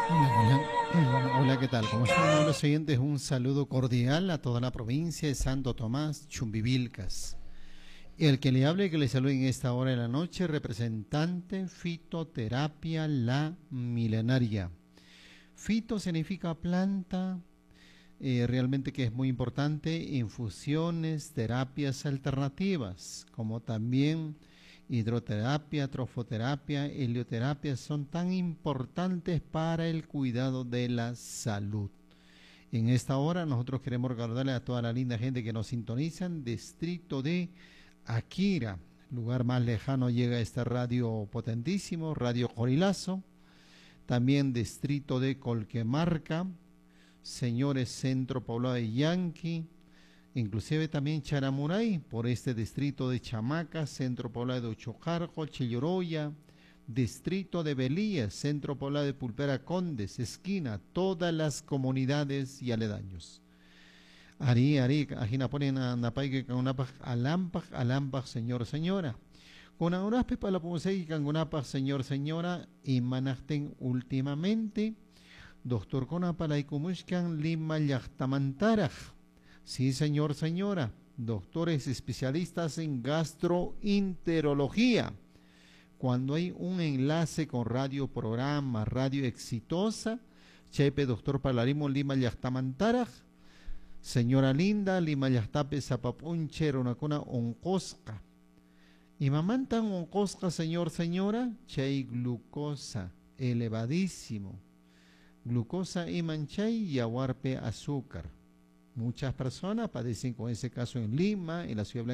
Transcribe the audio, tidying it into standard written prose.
Hola, hola, hola, ¿qué tal? ¿Cómo están los oyentes? Un saludo cordial a toda la provincia de Santo Tomás, Chumbivilcas. El que le hable y que le salude en esta hora de la noche, representante Fitoterapia La Milenaria. Fito significa planta, realmente que es muy importante, infusiones, terapias alternativas, como también hidroterapia, trofoterapia, helioterapia, son tan importantes para el cuidado de la salud. En esta hora nosotros queremos recordarle a toda la linda gente que nos sintonizan, distrito de Akira, lugar más lejano llega este radio potentísimo, Radio Corilazo, también distrito de Colquemarca, señores Centro Poblado de Yanqui, inclusive también Charamuray, por este distrito de Chamaca, Centro Poblado de Uchocarco, Chilloroya, distrito de Belías, Centro Poblado de Pulpera Condes, esquina, todas las comunidades y aledaños. Ari, ajina ponen a napaique cangunapaj, alampaj, señor, señora. Con auraspe para la pumusei cangunapaj, señor, señora, y manajten últimamente, doctor Conapalay Kumushkan Lima Yachtamantaraj. Sí, señor, señora. Doctores especialistas en gastroenterología. Cuando hay un enlace con radio programa, radio exitosa, Chepe, doctor Palarimo Lima Yachtamantaraj. Señora linda, Lima Yachtape Zapapunche, Ronacona Oncosca. Y mamantan oncosca, señor, señora, chay glucosa, elevadísimo. Glucosa y manchay y aguarpe azúcar. Muchas personas padecen con ese caso en Lima, en la ciudad